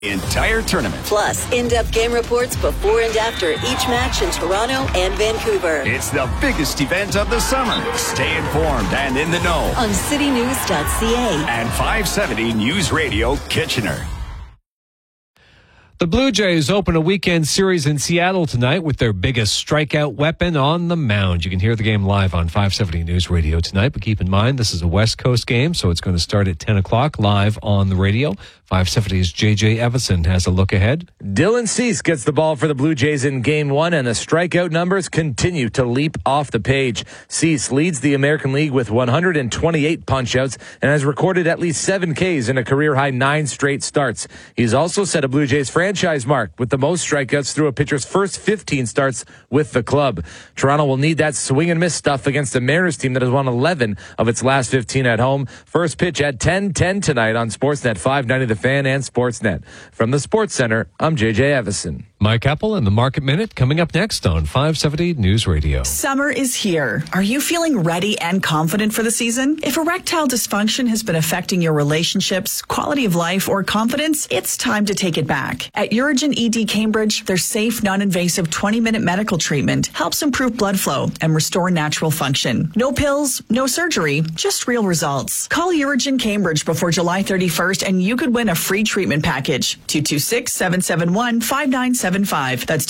entire tournament. Plus, in-depth game reports before and after each match in Toronto and Vancouver. It's the biggest event of the summer. Stay informed and in the know on citynews.ca and 570 News Radio Kitchener. The Blue Jays open a weekend series in Seattle tonight with their biggest strikeout weapon on the mound. You can hear the game live on 570 News Radio tonight, but keep in mind this is a West Coast game, so it's going to start at 10 o'clock live on the radio. 570's J.J. Evison has a look ahead. Dylan Cease gets the ball for the Blue Jays in Game 1, and the strikeout numbers continue to leap off the page. Cease leads the American League with 128 punch-outs and has recorded at least 7 Ks in a career-high 9 straight starts. He's also set a Blue Jays franchise mark with the most strikeouts through a pitcher's first 15 starts with the club. Toronto will need that swing-and-miss stuff against the Mariners team that has won 11 of its last 15 at home. First pitch at 10:10 tonight on Sportsnet 590 The Fan and Sportsnet. From the Sports Center, I'm J.J. Evison. Mike Apple and the Market Minute coming up next on 570 News Radio. Summer is here. Are you feeling ready and confident for the season? If erectile dysfunction has been affecting your relationships, quality of life, or confidence, it's time to take it back. At Urigen ED Cambridge, their safe, non-invasive 20-minute medical treatment helps improve blood flow and restore natural function. No pills, no surgery, just real results. Call Urigen Cambridge before July 31st and you could win a free treatment package. 226-771-5975. That's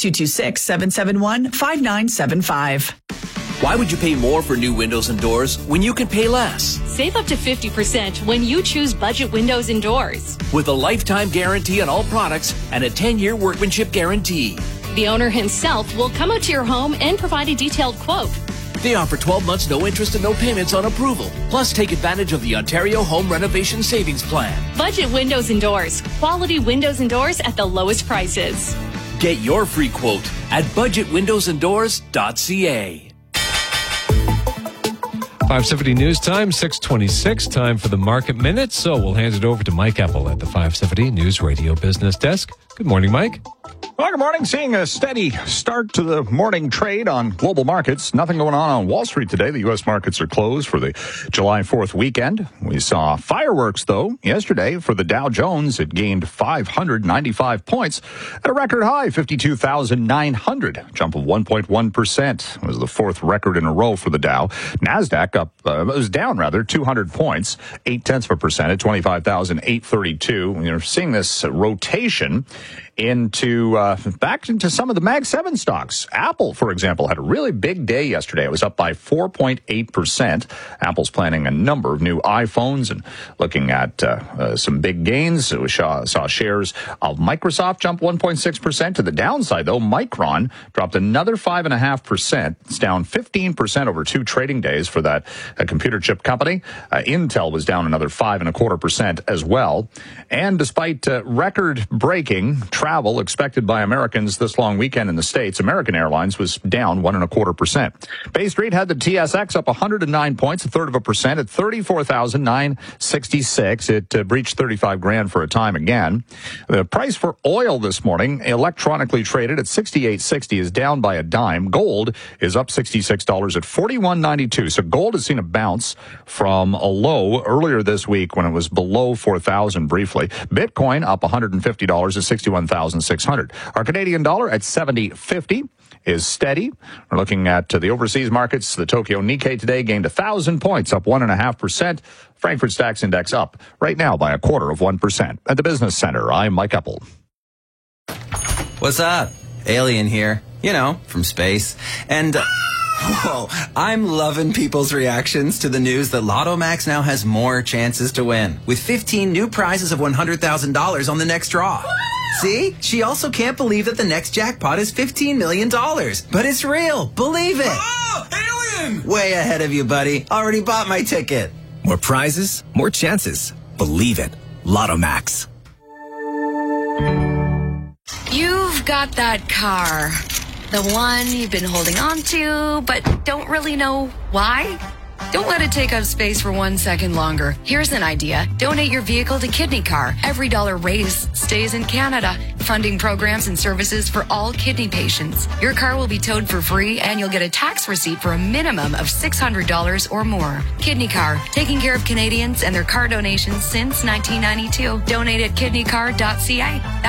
226-771-5975. Why would you pay more for new windows and doors when you can pay less? Save up to 50% when you choose Budget Windows and Doors. With a lifetime guarantee on all products and a 10-year workmanship guarantee. The owner himself will come out to your home and provide a detailed quote. They offer 12 months no interest and no payments on approval. Plus, take advantage of the Ontario Home Renovation Savings Plan. Budget Windows and Doors. Quality windows and doors at the lowest prices. Get your free quote at budgetwindowsanddoors.ca. 570 News Time, 626, time for the Market Minute. So we'll hand it over to Mike Apple at the 570 News Radio Business Desk. Good morning, Mike. Well, good morning. Seeing a steady start to the morning trade on global markets. Nothing going on Wall Street today. The U.S. markets are closed for the July 4th weekend. We saw fireworks, though, yesterday for the Dow Jones. It gained 595 points at a record high, 52,900, jump of 1.1%. It was the 4th record in a row for the Dow. NASDAQ was down 200 points, 0.8% at 25,832. You're seeing this rotation back into some of the Mag 7 stocks. Apple, for example, had a really big day yesterday. It was up by 4.8%. Apple's planning a number of new iPhones and looking at some big gains. We saw shares of Microsoft jump 1.6%. To the downside, though, Micron dropped another 5.5%. It's down 15% over 2 trading days for that computer chip company. Intel was down another 5.25% as well. And despite record-breaking travel expected by Americans this long weekend in the States, American Airlines was down 1.25%. Bay Street had the TSX up 109 points, 1/3% at 34,966. It breached 35 grand for a time again. The price for oil this morning, electronically traded at 68.60, is down by a dime. Gold is up $66 at 41.92. So gold has seen a bounce from a low earlier this week when it was below 4,000 briefly. Bitcoin up $150 at 61,600. Our Canadian dollar at 70.50 is steady. We're looking at the overseas markets. The Tokyo Nikkei today gained 1,000 points, up 1.5%. Frankfurt Stocks Index up right now by 0.25%. At the Business Center, I'm Mike Apple. What's up? Alien here. You know, from space. And... whoa, I'm loving people's reactions to the news that Lotto Max now has more chances to win, with 15 new prizes of $100,000 on the next draw. See? She also can't believe that the next jackpot is $15 million. But it's real. Believe it. Oh, alien! Way ahead of you, buddy. Already bought my ticket. More prizes, more chances. Believe it. Lotto Max. You've got that car. The one you've been holding on to, but don't really know why? Don't let it take up space for 1 second longer. Here's an idea. Donate your vehicle to Kidney Car. Every dollar raised stays in Canada, funding programs and services for all kidney patients. Your car will be towed for free, and you'll get a tax receipt for a minimum of $600 or more. Kidney Car, taking care of Canadians and their car donations since 1992. Donate at kidneycar.ca.